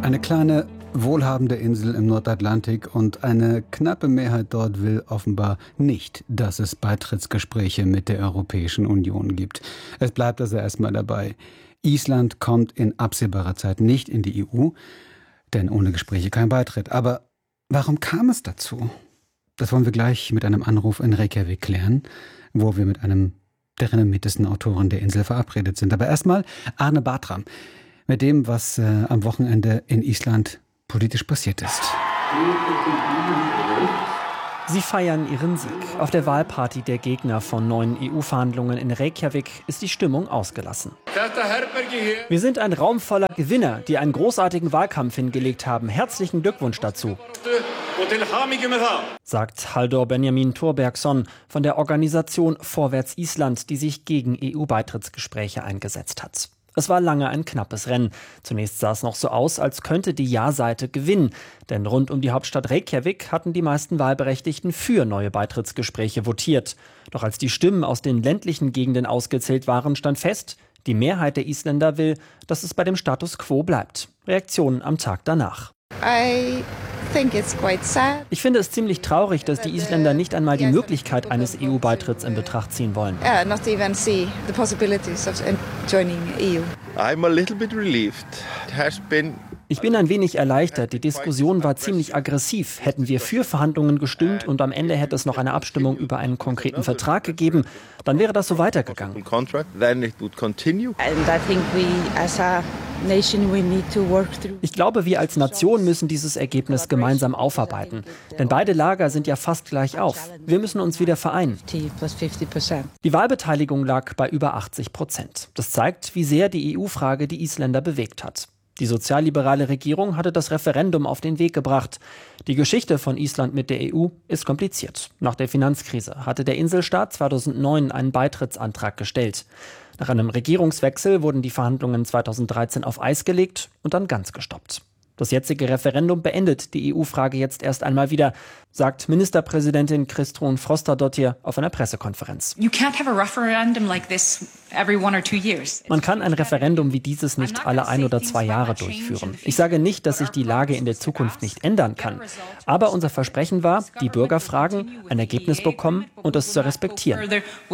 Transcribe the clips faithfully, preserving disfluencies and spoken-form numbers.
Eine kleine, wohlhabende Insel im Nordatlantik und eine knappe Mehrheit dort will offenbar nicht, dass es Beitrittsgespräche mit der Europäischen Union gibt. Es bleibt also erstmal dabei. Island kommt in absehbarer Zeit nicht in die E U, denn ohne Gespräche kein Beitritt. Aber warum kam es dazu? Das wollen wir gleich mit einem Anruf in Reykjavik klären, wo wir mit einem der renommiertesten Autoren der Insel verabredet sind. Aber erstmal Arne Bartram mit dem, was äh, am Wochenende in Island politisch passiert ist. Sie feiern ihren Sieg. Auf der Wahlparty der Gegner von neuen E U-Verhandlungen in Reykjavik ist die Stimmung ausgelassen. Wir sind ein Raum voller Gewinner, die einen großartigen Wahlkampf hingelegt haben. Herzlichen Glückwunsch dazu, sagt Halldór Benjamin Thorbergsson von der Organisation Vorwärts Island, die sich gegen E U-Beitrittsgespräche eingesetzt hat. Es war lange ein knappes Rennen. Zunächst sah es noch so aus, als könnte die Ja-Seite gewinnen. Denn rund um die Hauptstadt Reykjavik hatten die meisten Wahlberechtigten für neue Beitrittsgespräche votiert. Doch als die Stimmen aus den ländlichen Gegenden ausgezählt waren, stand fest, die Mehrheit der Isländer will, dass es bei dem Status quo bleibt. Reaktionen am Tag danach. I think it's quite sad. Ich finde es ziemlich traurig, dass die Isländer nicht einmal die Möglichkeit eines E U-Beitritts in Betracht ziehen wollen. Uh, not even see the possibilities of joining E U. I'm a little bit relieved. It has been Ich bin ein wenig erleichtert. Die Diskussion war ziemlich aggressiv. Hätten wir für Verhandlungen gestimmt und am Ende hätte es noch eine Abstimmung über einen konkreten Vertrag gegeben, dann wäre das so weitergegangen. Ich glaube, wir als Nation müssen dieses Ergebnis gemeinsam aufarbeiten. Denn beide Lager sind ja fast gleich auf. Wir müssen uns wieder vereinen. Die Wahlbeteiligung lag bei über achtzig Prozent. Das zeigt, wie sehr die E U-Frage die Isländer bewegt hat. Die sozialliberale Regierung hatte das Referendum auf den Weg gebracht. Die Geschichte von Island mit der E U ist kompliziert. Nach der Finanzkrise hatte der Inselstaat zweitausendneun einen Beitrittsantrag gestellt. Nach einem Regierungswechsel wurden die Verhandlungen zweitausenddreizehn auf Eis gelegt und dann ganz gestoppt. Das jetzige Referendum beendet die E U-Frage jetzt erst einmal wieder, sagt Ministerpräsidentin Kristrún Frostadóttir auf einer Pressekonferenz. Man kann ein Referendum wie dieses nicht alle ein oder zwei Jahre durchführen. Ich sage nicht, dass sich die Lage in der Zukunft nicht ändern kann. Aber unser Versprechen war, die Bürger fragen, ein Ergebnis bekommen und es zu respektieren.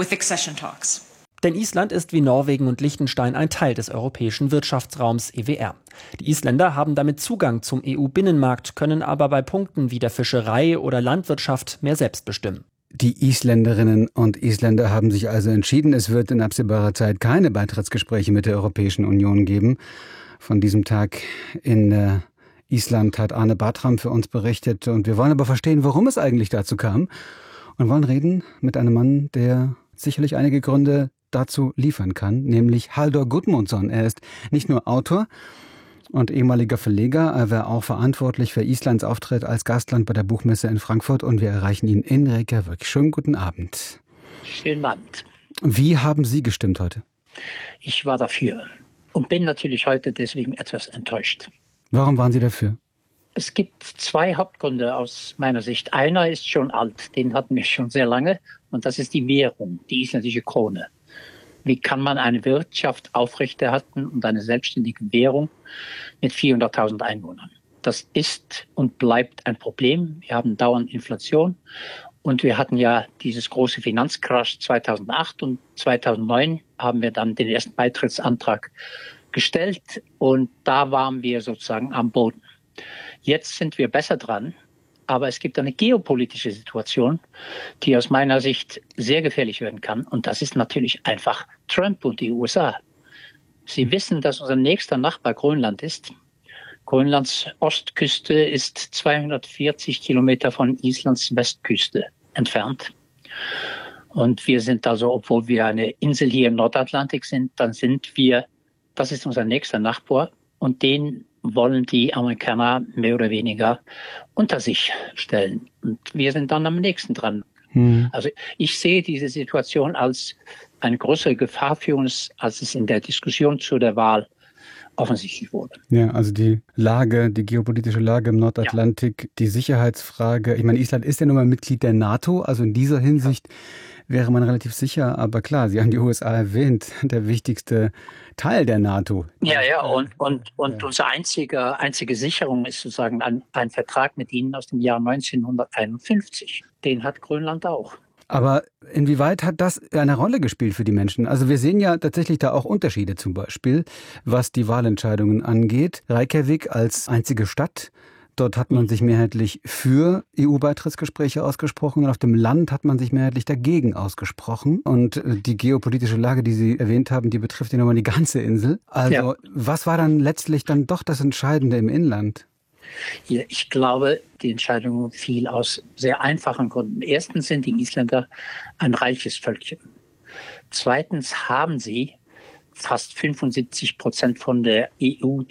Denn Island ist wie Norwegen und Liechtenstein ein Teil des europäischen Wirtschaftsraums E W R. Die Isländer haben damit Zugang zum E U-Binnenmarkt, können aber bei Punkten wie der Fischerei oder Landwirtschaft mehr selbst bestimmen. Die Isländerinnen und Isländer haben sich also entschieden, es wird in absehbarer Zeit keine Beitrittsgespräche mit der Europäischen Union geben. Von diesem Tag in äh, Island hat Arne Bartram für uns berichtet. Und wir wollen aber verstehen, warum es eigentlich dazu kam. Und wollen reden mit einem Mann, der sicherlich einige Gründe dazu liefern kann, nämlich Halldór Gudmundsson. Er ist nicht nur Autor und ehemaliger Verleger, er war auch verantwortlich für Islands Auftritt als Gastland bei der Buchmesse in Frankfurt und wir erreichen ihn in Reykjavik. Schönen guten Abend. Schönen Abend. Wie haben Sie gestimmt heute? Ich war dafür und bin natürlich heute deswegen etwas enttäuscht. Warum waren Sie dafür? Es gibt zwei Hauptgründe aus meiner Sicht. Einer ist schon alt, den hatten wir schon sehr lange und das ist die Währung, die isländische Krone. Wie kann man eine Wirtschaft aufrechterhalten und eine selbstständige Währung mit vierhunderttausend Einwohnern? Das ist und bleibt ein Problem. Wir haben dauernd Inflation und wir hatten ja dieses große Finanzcrash zweitausendacht und zweitausendneun haben wir dann den ersten Beitrittsantrag gestellt und da waren wir sozusagen am Boden. Jetzt sind wir besser dran. Aber es gibt eine geopolitische Situation, die aus meiner Sicht sehr gefährlich werden kann. Und das ist natürlich einfach Trump und die U S A. Sie wissen, dass unser nächster Nachbar Grönland ist. Grönlands Ostküste ist zweihundertvierzig Kilometer von Islands Westküste entfernt. Und wir sind also, obwohl wir eine Insel hier im Nordatlantik sind, dann sind wir, das ist unser nächster Nachbar. Und den wollen die Amerikaner mehr oder weniger unter sich stellen. Und wir sind dann am nächsten dran. Hm. Also ich sehe diese Situation als eine größere Gefahr für uns, als es in der Diskussion zu der Wahl offensichtlich wurde. Ja, also die Lage, die geopolitische Lage im Nordatlantik, ja. Die Sicherheitsfrage. Ich meine, Island ist ja nun mal Mitglied der NATO, also in dieser Hinsicht wäre man relativ sicher. Aber klar, Sie haben die U S A erwähnt, der wichtigste Teil der NATO. Ja, ja, und, und, und ja. unsere einzige, einzige Sicherung ist sozusagen ein, ein Vertrag mit ihnen aus dem Jahr neunzehnhunderteinundfünfzig. Den hat Grönland auch. Aber inwieweit hat das eine Rolle gespielt für die Menschen? Also wir sehen ja tatsächlich da auch Unterschiede, zum Beispiel, was die Wahlentscheidungen angeht. Reykjavik als einzige Stadt, dort hat man sich mehrheitlich für E U-Beitrittsgespräche ausgesprochen und auf dem Land hat man sich mehrheitlich dagegen ausgesprochen. Und die geopolitische Lage, die Sie erwähnt haben, die betrifft ja nochmal die ganze Insel. Also ja. Was war dann letztlich dann doch das Entscheidende im Inland? Ja, ich glaube, die Entscheidung fiel aus sehr einfachen Gründen. Erstens sind die Isländer ein reiches Völkchen. Zweitens haben sie fast fünfundsiebzig Prozent von der E U